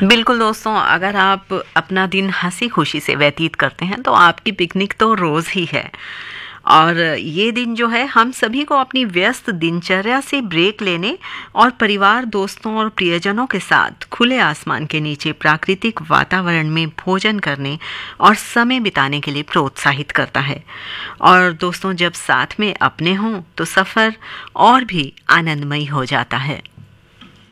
बिल्कुल दोस्तों, अगर आप अपना दिन हंसी खुशी से व्यतीत करते हैं तो आपकी पिकनिक तो रोज़ ही है। और ये दिन जो है हम सभी को अपनी व्यस्त दिनचर्या से ब्रेक लेने और परिवार, दोस्तों और प्रियजनों के साथ खुले आसमान के नीचे प्राकृतिक वातावरण में भोजन करने और समय बिताने के लिए प्रोत्साहित करता है। और दोस्तों, जब साथ में अपने हों तो सफ़र और भी आनंदमयी हो जाता है।